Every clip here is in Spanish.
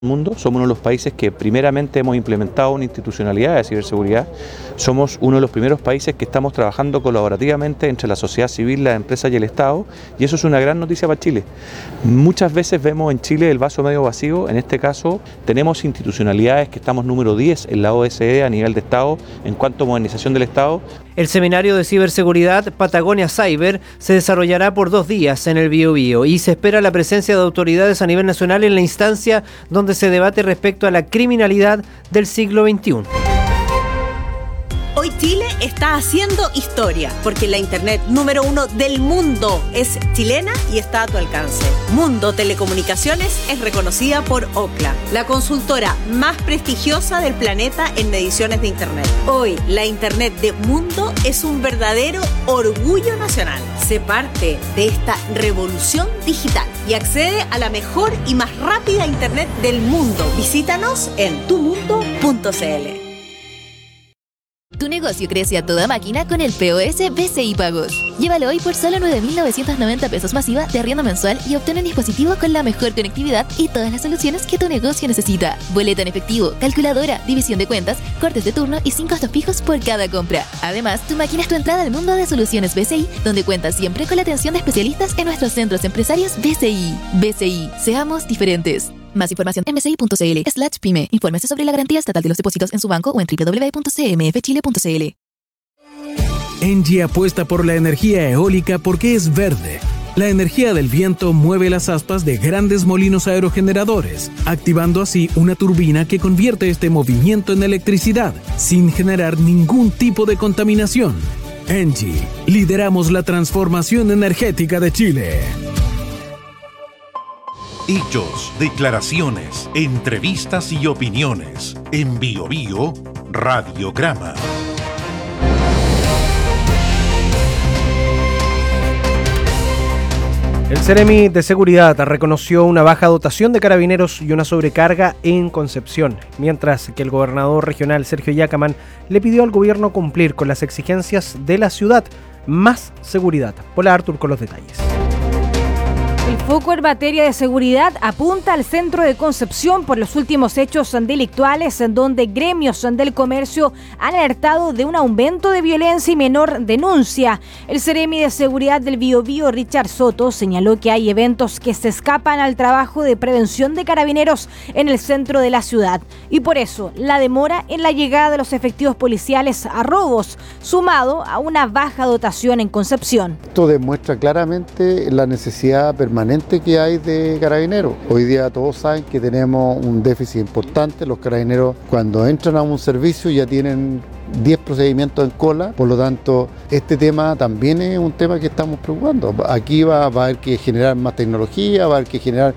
mundo. Somos uno de los países que primeramente hemos implementado una institucionalidad de ciberseguridad. Somos uno de los primeros países que estamos trabajando colaborativamente entre la sociedad civil, las empresas y el Estado, y eso es una gran noticia para Chile. Muchas veces vemos en Chile el vaso medio vacío. En este caso tenemos institucionalidades que estamos número 10 en la OSCE a nivel de Estado en cuanto a modernización del Estado. El seminario de ciberseguridad Patagonia Cyber se desarrollará por 2 días en el Biobío y se espera la presencia de autoridades a nivel nacional en la instancia donde se debate respecto a la criminalidad del siglo XXI. Hoy Chile está haciendo historia porque la internet número 1 del mundo es chilena y está a tu alcance. Mundo Telecomunicaciones es reconocida por Ookla, la consultora más prestigiosa del planeta en mediciones de internet. Hoy la internet de Mundo es un verdadero orgullo nacional. Sé parte de esta revolución digital y accede a la mejor y más rápida internet del mundo. Visítanos en tumundo.cl. Tu negocio crece a toda máquina con el POS BCI Pagos. Llévalo hoy por solo 9.990 pesos masiva de arriendo mensual y obtén un dispositivo con la mejor conectividad y todas las soluciones que tu negocio necesita. Boleta en efectivo, calculadora, división de cuentas, cortes de turno y 5 costos fijos por cada compra. Además, tu máquina es tu entrada al mundo de soluciones BCI, donde cuentas siempre con la atención de especialistas en nuestros centros empresarios BCI. BCI, seamos diferentes. Más información en bci.cl/pyme. Infórmese sobre la garantía estatal de los depósitos en su banco o en www.cmfchile.cl. ENGIE apuesta por la energía eólica porque es verde. La energía del viento mueve las aspas de grandes molinos aerogeneradores, activando así una turbina que convierte este movimiento en electricidad, sin generar ningún tipo de contaminación. ENGIE, lideramos la transformación energética de Chile. Hechos, declaraciones, entrevistas y opiniones. En Biobío, Radiograma. El Ceremi de Seguridad reconoció una baja dotación de carabineros y una sobrecarga en Concepción, mientras que el gobernador regional Sergio Yacamán le pidió al gobierno cumplir con las exigencias de la ciudad. Más seguridad. Hola Artur con los detalles. El foco en materia de seguridad apunta al centro de Concepción por los últimos hechos delictuales en donde gremios del comercio han alertado de un aumento de violencia y menor denuncia. El Ceremi de Seguridad del Biobío, Richard Soto, señaló que hay eventos que se escapan al trabajo de prevención de carabineros en el centro de la ciudad y por eso la demora en la llegada de los efectivos policiales a robos, sumado a una baja dotación en Concepción. Esto demuestra claramente la necesidad permanente que hay de carabineros. Hoy día todos saben que tenemos un déficit importante. Los carabineros cuando entran a un servicio ya tienen 10 procedimientos en cola, por lo tanto este tema también es un tema que estamos preocupando. Aquí va a haber que generar más tecnología, va a haber que generar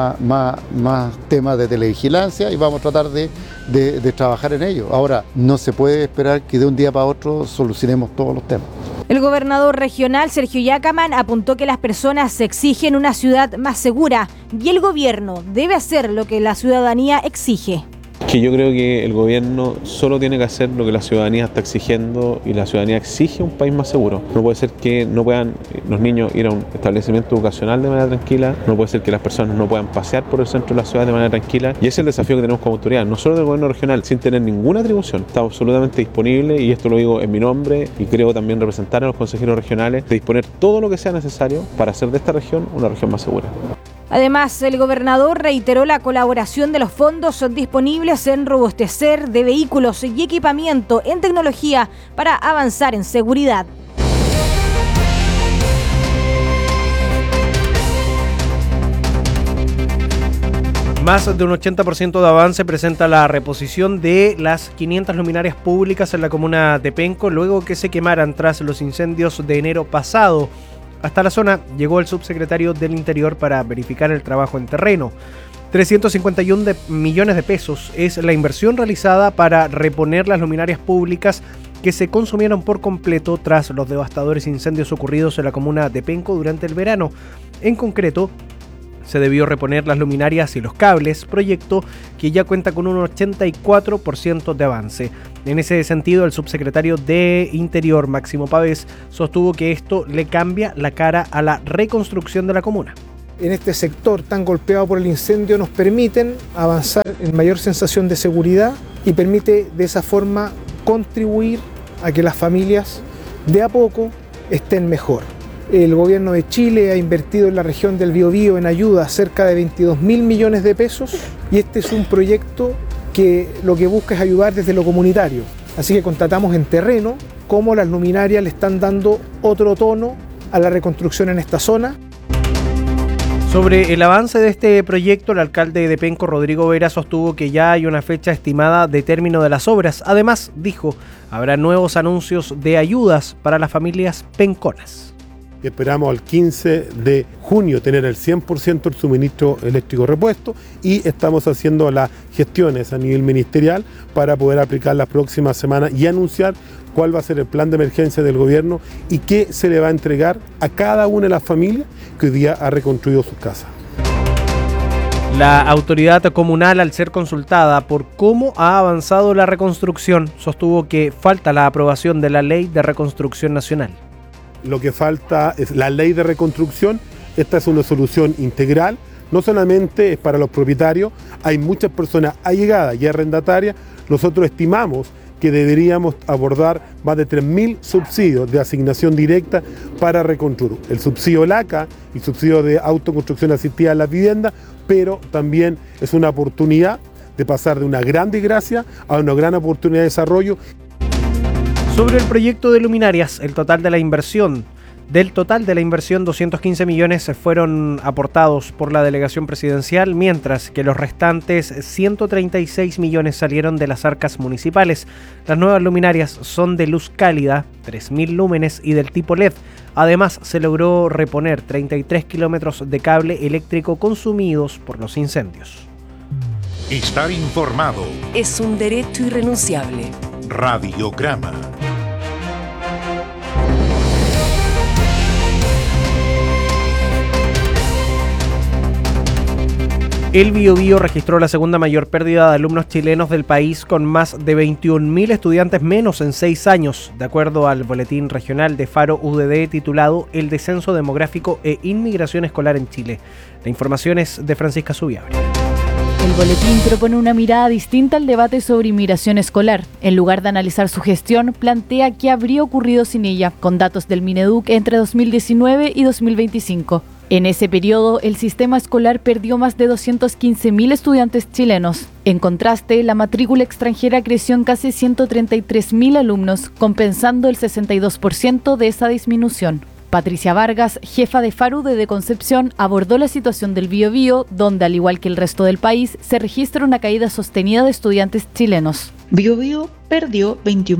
más temas de televigilancia y vamos a tratar de trabajar en ello. Ahora, no se puede esperar que de un día para otro solucionemos todos los temas. El gobernador regional Sergio Yacamán apuntó que las personas exigen una ciudad más segura y el gobierno debe hacer lo que la ciudadanía exige. Que yo creo que el gobierno solo tiene que hacer lo que la ciudadanía está exigiendo y la ciudadanía exige un país más seguro. No puede ser que no puedan los niños ir a un establecimiento educacional de manera tranquila, no puede ser que las personas no puedan pasear por el centro de la ciudad de manera tranquila y ese es el desafío que tenemos como autoridad, no solo del gobierno regional, sin tener ninguna atribución. Estamos absolutamente disponibles y esto lo digo en mi nombre y creo también representar a los consejeros regionales de disponer todo lo que sea necesario para hacer de esta región una región más segura. Además, el gobernador reiteró la colaboración de los fondos disponibles en robustecer de vehículos y equipamiento en tecnología para avanzar en seguridad. Más de un 80% de avance presenta la reposición de las 500 luminarias públicas en la comuna de Penco luego que se quemaran tras los incendios de enero pasado. Hasta la zona llegó el subsecretario del Interior para verificar el trabajo en terreno. 351 millones de pesos es la inversión realizada para reponer las luminarias públicas que se consumieron por completo tras los devastadores incendios ocurridos en la comuna de Penco durante el verano. En concreto, se debió reponer las luminarias y los cables, proyecto que ya cuenta con un 84% de avance. En ese sentido, el subsecretario de Interior, Máximo Pavés, sostuvo que esto le cambia la cara a la reconstrucción de la comuna. en este sector tan golpeado por el incendio nos permiten avanzar en mayor sensación de seguridad y permite de esa forma contribuir a que las familias de a poco estén mejor. El gobierno de Chile ha invertido en la región del Biobío en ayuda cerca de 22.000 millones de pesos y este es un proyecto que lo que busca es ayudar desde lo comunitario. Así que constatamos en terreno cómo las luminarias le están dando otro tono a la reconstrucción en esta zona. Sobre el avance de este proyecto, el alcalde de Penco, Rodrigo Vera, sostuvo que ya hay una fecha estimada de término de las obras. Además, dijo, habrá nuevos anuncios de ayudas para las familias penconas. Esperamos al 15 de junio tener el 100% del suministro eléctrico repuesto y estamos haciendo las gestiones a nivel ministerial para poder aplicar las próximas semanas y anunciar cuál va a ser el plan de emergencia del gobierno y qué se le va a entregar a cada una de las familias que hoy día ha reconstruido sus casas. La autoridad comunal, al ser consultada por cómo ha avanzado la reconstrucción, sostuvo que falta la aprobación de la Ley de Reconstrucción Nacional. Lo que falta es la ley de reconstrucción. Esta es una solución integral, no solamente es para los propietarios, hay muchas personas allegadas y arrendatarias. Nosotros estimamos que deberíamos abordar más de 3.000 subsidios de asignación directa para reconstruir. El subsidio LACA y el subsidio de autoconstrucción asistida a la vivienda, pero también es una oportunidad de pasar de una gran desgracia a una gran oportunidad de desarrollo. Sobre el proyecto de luminarias, del total de la inversión, 215 millones fueron aportados por la delegación presidencial, mientras que los restantes 136 millones salieron de las arcas municipales. Las nuevas luminarias son de luz cálida, 3.000 lúmenes y del tipo LED. Además, se logró reponer 33 kilómetros de cable eléctrico consumidos por los incendios. Estar informado es un derecho irrenunciable. Radiograma. El Biobío registró la segunda mayor pérdida de alumnos chilenos del país, con más de 21.000 estudiantes menos en 6 años, de acuerdo al boletín regional de Faro UDD titulado El descenso demográfico e inmigración escolar en Chile. La información es de Francisca Subiabre. El boletín propone una mirada distinta al debate sobre inmigración escolar. En lugar de analizar su gestión, plantea qué habría ocurrido sin ella, con datos del Mineduc entre 2019 y 2025. En ese periodo, el sistema escolar perdió más de 215.000 estudiantes chilenos. En contraste, la matrícula extranjera creció en casi 133.000 alumnos, compensando el 62% de esa disminución. Patricia Vargas, jefa de Faro UDD Concepción, abordó la situación del Biobío, donde, al igual que el resto del país, se registra una caída sostenida de estudiantes chilenos. Biobío perdió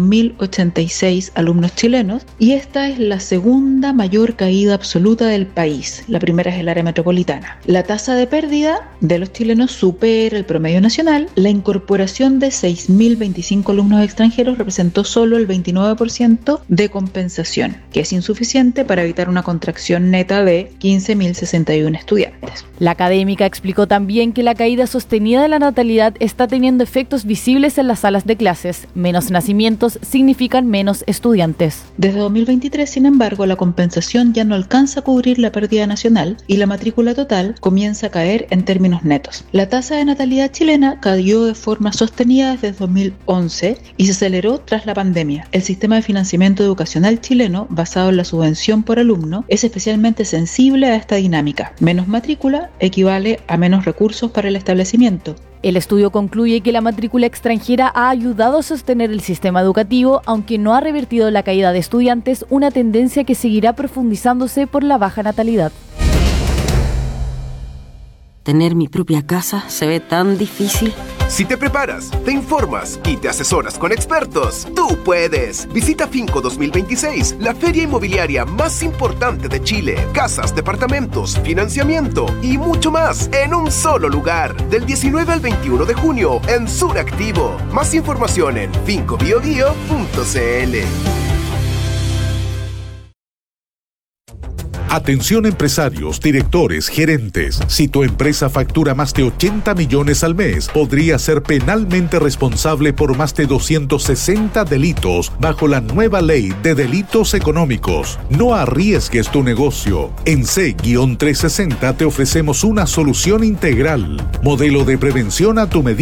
21.086 alumnos chilenos y esta es la segunda mayor caída absoluta del país. La primera es el área metropolitana. La tasa de pérdida de los chilenos supera el promedio nacional. La incorporación de 6.025 alumnos extranjeros representó solo el 29% de compensación, que es insuficiente para evitar una contracción neta de 15.061 estudiantes. La académica explicó también que la caída sostenida de la natalidad está teniendo efectos visibles en las salas de clases. Menos nacimientos significan menos estudiantes. Desde 2023, sin embargo, la compensación ya no alcanza a cubrir la pérdida nacional y la matrícula total comienza a caer en términos netos. La tasa de natalidad chilena cayó de forma sostenida desde 2011 y se aceleró tras la pandemia. El sistema de financiamiento educacional chileno, basado en la subvención por alumno, es especialmente sensible a esta dinámica. Menos matrícula equivale a menos recursos para el establecimiento. El estudio concluye que la matrícula extranjera ha ayudado a sostener el sistema educativo, aunque no ha revertido la caída de estudiantes, una tendencia que seguirá profundizándose por la baja natalidad. Tener mi propia casa se ve tan difícil. Si te preparas, te informas y te asesoras con expertos, tú puedes. Visita Finco 2026, la feria inmobiliaria más importante de Chile. Casas, departamentos, financiamiento y mucho más en un solo lugar. Del 19 al 21 de junio en Suractivo. Más información en fincobiobio.cl. Atención empresarios, directores, gerentes. Si tu empresa factura más de 80 millones al mes, podría ser penalmente responsable por más de 260 delitos bajo la nueva ley de delitos económicos. No arriesgues tu negocio. En C-360 te ofrecemos una solución integral. Modelo de prevención a tu medida.